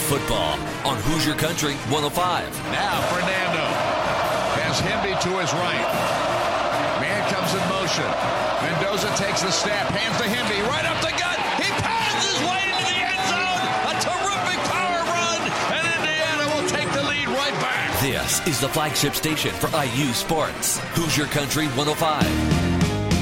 football on Hoosier Country 105. Now Fernando has Hemby to his right. Man comes in motion. Mendoza takes the snap, hands to Hemby, right up the gut. He pounds his way into the end zone. A terrific power run, and Indiana will take the lead right back. This is the flagship station for IU Sports. Hoosier Country 105.